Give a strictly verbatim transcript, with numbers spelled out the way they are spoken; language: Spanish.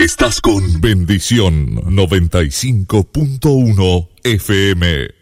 Estás con Bendición noventa y cinco punto uno F M.